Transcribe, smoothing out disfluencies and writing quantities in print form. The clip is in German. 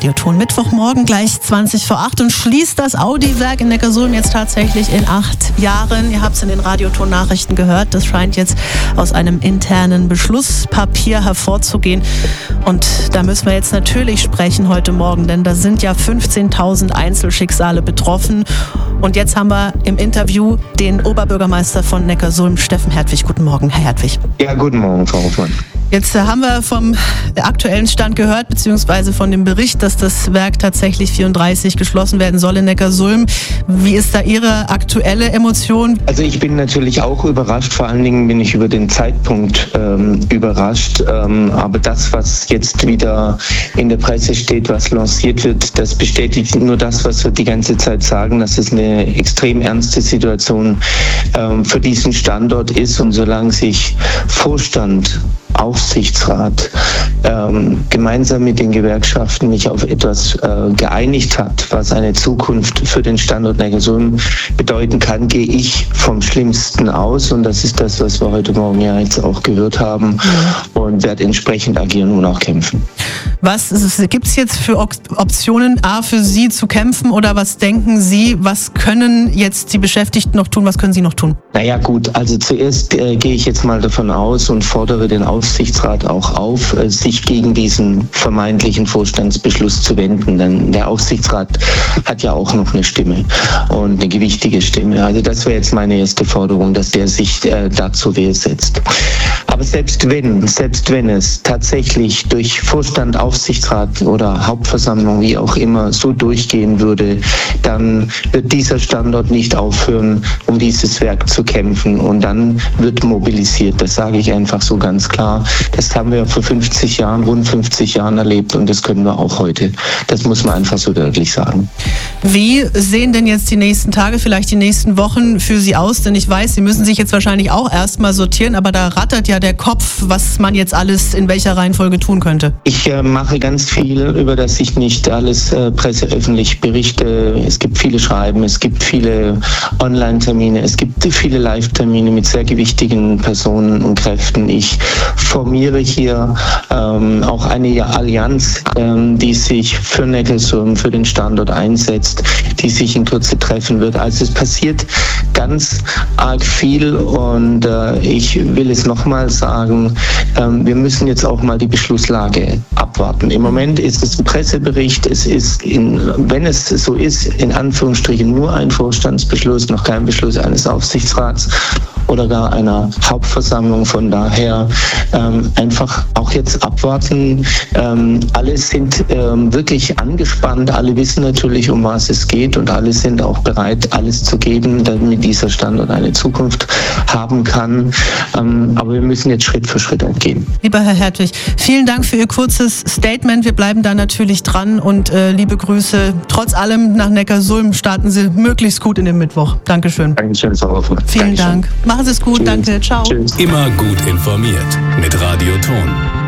Radioton. Mittwochmorgen gleich 20:08 und schließt das Audi-Werk in Neckarsulm jetzt tatsächlich in 8 Jahren. Ihr habt es in den Radioton-Nachrichten gehört. Das scheint jetzt aus einem internen Beschlusspapier hervorzugehen. Und da müssen wir jetzt natürlich sprechen heute Morgen, denn da sind ja 15.000 Einzelschicksale betroffen. Und jetzt haben wir im Interview den Oberbürgermeister von Neckarsulm, Steffen Hertwig. Guten Morgen, Herr Hertwig. Ja, guten Morgen, Frau Hoffmann. Jetzt haben wir vom aktuellen Stand gehört, beziehungsweise von dem Bericht, dass das Werk tatsächlich 34 geschlossen werden soll in Neckarsulm. Wie ist da Ihre aktuelle Emotion? Also ich bin natürlich auch überrascht, vor allen Dingen bin ich über den Zeitpunkt überrascht. Aber das, was jetzt wieder in der Presse steht, was lanciert wird, das bestätigt nur das, was wir die ganze Zeit sagen, dass es eine extrem ernste Situation für diesen Standort ist. Und solange sich Vorstand, Aufsichtsrat gemeinsam mit den Gewerkschaften nicht auf etwas geeinigt hat, was eine Zukunft für den Standort Neckarsulm bedeuten kann, gehe ich vom Schlimmsten aus. Und das ist das, was wir heute Morgen ja jetzt auch gehört haben, und werde entsprechend agieren und auch kämpfen. Was gibt es jetzt für Optionen, für Sie zu kämpfen, oder was denken Sie, was können jetzt die Beschäftigten noch tun, was können Sie noch tun? Naja gut, also zuerst gehe ich jetzt mal davon aus und fordere den Aufsichtsrat auch auf, sich gegen diesen vermeintlichen Vorstandsbeschluss zu wenden. Denn der Aufsichtsrat hat ja auch noch eine Stimme und eine gewichtige Stimme. Also das wäre jetzt meine erste Forderung, dass der sich da zur Wehr setzt. Aber selbst wenn es tatsächlich durch Vorstand, Aufsichtsrat oder Hauptversammlung, wie auch immer, so durchgehen würde, dann wird dieser Standort nicht aufhören, um dieses Werk zu kämpfen. Und dann wird mobilisiert. Das sage ich einfach so ganz klar. Das haben wir vor rund 50 Jahren erlebt, und das können wir auch heute. Das muss man einfach so deutlich sagen. Wie sehen denn jetzt die nächsten Tage, vielleicht die nächsten Wochen für Sie aus? Denn ich weiß, Sie müssen sich jetzt wahrscheinlich auch erstmal sortieren, aber da rattert ja der Kopf, was man jetzt alles in welcher Reihenfolge tun könnte. Ich mache ganz viel, über das ich nicht alles presseöffentlich berichte. Es gibt viele Schreiben, es gibt viele Online-Termine, es gibt viele Live-Termine mit sehr gewichtigen Personen und Kräften. Ich formiere hier auch eine Allianz, die sich für Neckarsulm, für den Standort einsetzt, die sich in Kürze treffen wird. Also es passiert ganz arg viel, und ich will es nochmal sagen, wir müssen jetzt auch mal die Beschlusslage abwarten. Im Moment ist es ein Pressebericht, es ist, wenn es so ist, in Anführungsstrichen nur ein Vorstandsbeschluss, noch kein Beschluss eines Aufsichtsrats oder gar einer Hauptversammlung. Von daher einfach auch jetzt abwarten. Alle sind wirklich angespannt, alle wissen natürlich, um was es geht, und alle sind auch bereit, alles zu geben, damit dieser Standort eine Zukunft haben kann. Aber wir müssen jetzt Schritt für Schritt gehen. Lieber Herr Hertwig, vielen Dank für Ihr kurzes Statement. Wir bleiben da natürlich dran, und liebe Grüße trotz allem nach Neckarsulm. Starten Sie möglichst gut in den Mittwoch. Dankeschön. Dankeschön, Frau Hoffmann. Vielen Dank. Machen Sie es gut. Tschüss. Danke. Ciao. Tschüss. Immer gut informiert mit Radioton.